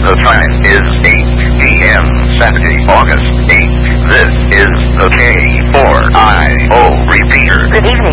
The time is 8 p.m. Saturday, August 8th. This is the K4IO repeater. Good evening.